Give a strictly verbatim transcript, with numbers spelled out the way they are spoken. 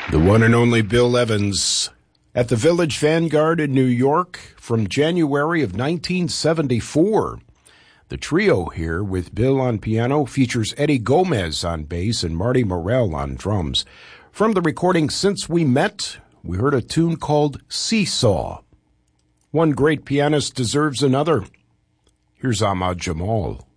The one and only Bill Evans at the Village Vanguard in New York from January of nineteen seventy-four. The trio here with Bill on piano features Eddie Gomez on bass and Marty Morell on drums. From the recording Since We Met, we heard a tune called Seesaw. One great pianist deserves another. Here's Ahmad Jamal.